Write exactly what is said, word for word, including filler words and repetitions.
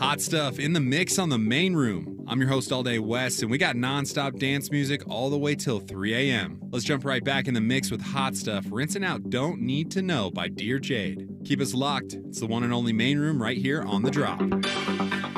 Hot stuff in the mix on the main room. I'm your host all day, Wes, and we got non-stop dance music all the way till three a m Let's jump right back in the mix with hot stuff, rinsing out Don't Need to Know by Dear Jade. Keep us locked. It's the one and only main room right here on The Drop.